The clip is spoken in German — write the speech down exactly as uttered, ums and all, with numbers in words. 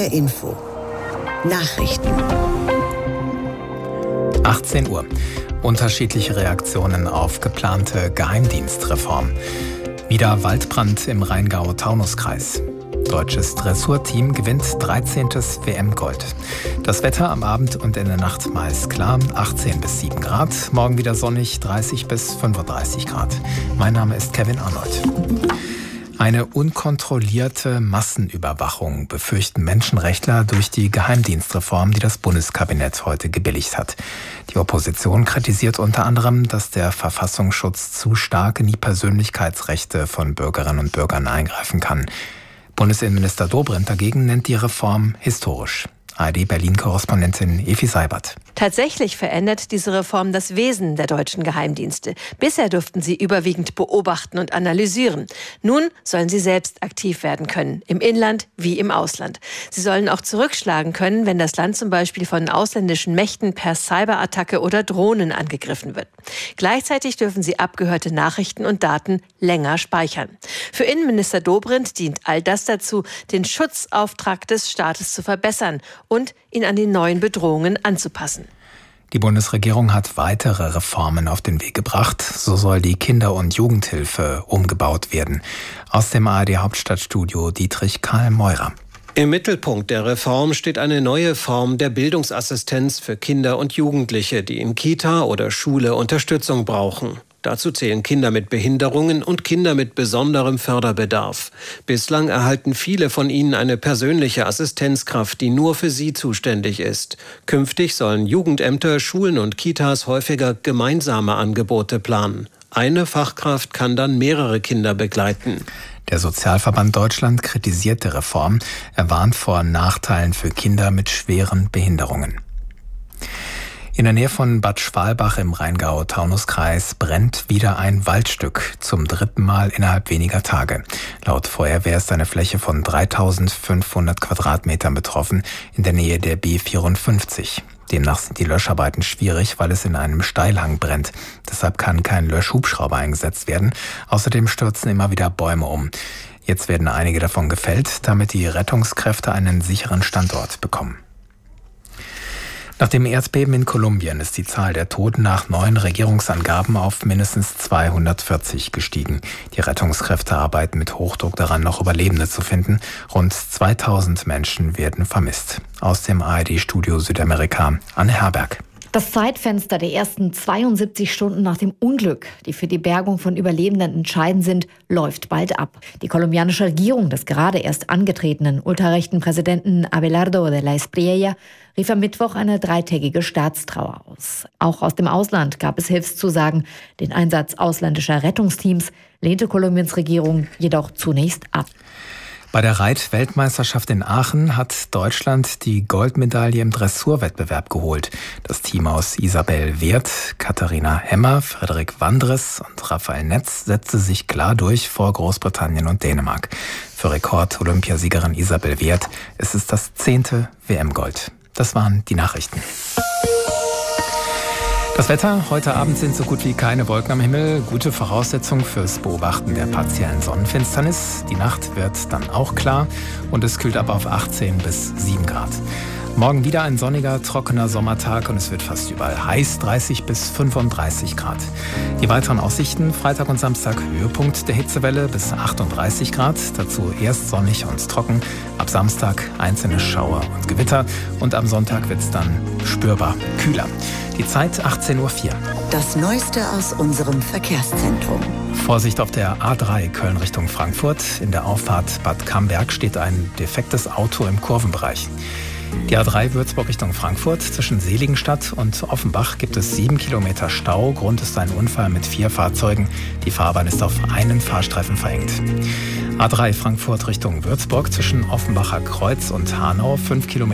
R Info. Nachrichten. achtzehn Uhr. Unterschiedliche Reaktionen auf geplante Geheimdienstreform. Wieder Waldbrand im Rheingau-Taunus-Kreis. Deutsches Dressurteam gewinnt dreizehntes W M-Gold. Das Wetter am Abend und in der Nacht meist klar, achtzehn bis sieben Grad. Morgen wieder sonnig, dreißig bis fünfunddreißig Grad. Mein Name ist Kevin Arnold. Eine unkontrollierte Massenüberwachung befürchten Menschenrechtler durch die Geheimdienstreform, die das Bundeskabinett heute gebilligt hat. Die Opposition kritisiert unter anderem, dass der Verfassungsschutz zu stark in die Persönlichkeitsrechte von Bürgerinnen und Bürgern eingreifen kann. Bundesinnenminister Dobrindt dagegen nennt die Reform historisch. A R D-Berlin-Korrespondentin Evi Seibert. Tatsächlich verändert diese Reform das Wesen der deutschen Geheimdienste. Bisher durften sie überwiegend beobachten und analysieren. Nun sollen sie selbst aktiv werden können, im Inland wie im Ausland. Sie sollen auch zurückschlagen können, wenn das Land zum Beispiel von ausländischen Mächten per Cyberattacke oder Drohnen angegriffen wird. Gleichzeitig dürfen sie abgehörte Nachrichten und Daten länger speichern. Für Innenminister Dobrindt dient all das dazu, den Schutzauftrag des Staates zu verbessern und ihn an die neuen Bedrohungen anzupassen. Die Bundesregierung hat weitere Reformen auf den Weg gebracht. So soll die Kinder- und Jugendhilfe umgebaut werden. Aus dem A R D-Hauptstadtstudio Dietrich Karl Meurer. Im Mittelpunkt der Reform steht eine neue Form der Bildungsassistenz für Kinder und Jugendliche, die in Kita oder Schule Unterstützung brauchen. Dazu zählen Kinder mit Behinderungen und Kinder mit besonderem Förderbedarf. Bislang erhalten viele von ihnen eine persönliche Assistenzkraft, die nur für sie zuständig ist. Künftig sollen Jugendämter, Schulen und Kitas häufiger gemeinsame Angebote planen. Eine Fachkraft kann dann mehrere Kinder begleiten. Der Sozialverband Deutschland kritisiert die Reform. Er warnt vor Nachteilen für Kinder mit schweren Behinderungen. In der Nähe von Bad Schwalbach im Rheingau-Taunus-Kreis brennt wieder ein Waldstück, zum dritten Mal innerhalb weniger Tage. Laut Feuerwehr ist eine Fläche von dreitausendfünfhundert Quadratmetern betroffen, in der Nähe der B vierundfünfzig. Demnach sind die Löscharbeiten schwierig, weil es in einem Steilhang brennt. Deshalb kann kein Löschhubschrauber eingesetzt werden. Außerdem stürzen immer wieder Bäume um. Jetzt werden einige davon gefällt, damit die Rettungskräfte einen sicheren Standort bekommen. Nach dem Erdbeben in Kolumbien ist die Zahl der Toten nach neuen Regierungsangaben auf mindestens zweihundertvierzig gestiegen. Die Rettungskräfte arbeiten mit Hochdruck daran, noch Überlebende zu finden. Rund zweitausend Menschen werden vermisst. Aus dem A R D-Studio Südamerika, Anne Herberg. Das Zeitfenster der ersten zweiundsiebzig Stunden nach dem Unglück, die für die Bergung von Überlebenden entscheidend sind, läuft bald ab. Die kolumbianische Regierung des gerade erst angetretenen ultrarechten Präsidenten Abelardo de la Espriella rief am Mittwoch eine dreitägige Staatstrauer aus. Auch aus dem Ausland gab es Hilfszusagen. Den Einsatz ausländischer Rettungsteams lehnte Kolumbiens Regierung jedoch zunächst ab. Bei der Reit-Weltmeisterschaft in Aachen hat Deutschland die Goldmedaille im Dressurwettbewerb geholt. Das Team aus Isabel Wirth, Katharina Hemmer, Frederik Wandres und Raphael Netz setzte sich klar durch vor Großbritannien und Dänemark. Für Rekord-Olympiasiegerin Isabel Wirth ist es das zehnte W M-Gold. Das waren die Nachrichten. Das Wetter, heute Abend sind so gut wie keine Wolken am Himmel. Gute Voraussetzung fürs Beobachten der partiellen Sonnenfinsternis. Die Nacht wird dann auch klar und es kühlt ab auf achtzehn bis sieben Grad. Morgen wieder ein sonniger, trockener Sommertag und es wird fast überall heiß, dreißig bis fünfunddreißig Grad. Die weiteren Aussichten, Freitag und Samstag Höhepunkt der Hitzewelle bis achtunddreißig Grad. Dazu erst sonnig und trocken, ab Samstag einzelne Schauer und Gewitter und am Sonntag wird es dann spürbar kühler. Die Zeit achtzehn Uhr vier. Das Neueste aus unserem Verkehrszentrum. Vorsicht auf der A drei Köln Richtung Frankfurt. In der Auffahrt Bad Camberg steht ein defektes Auto im Kurvenbereich. Die A drei Würzburg Richtung Frankfurt. Zwischen Seligenstadt und Offenbach gibt es sieben Kilometer Stau. Grund ist ein Unfall mit vier Fahrzeugen. Die Fahrbahn ist auf einen Fahrstreifen verengt. A drei Frankfurt Richtung Würzburg. Zwischen Offenbacher Kreuz und Hanau fünf Kilometer